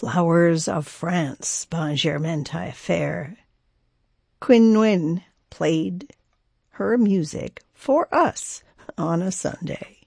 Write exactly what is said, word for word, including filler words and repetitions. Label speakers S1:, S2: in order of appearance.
S1: Flowers of France by Germaine Taillefer. Quinn Nguyen played her music for us on a Sunday.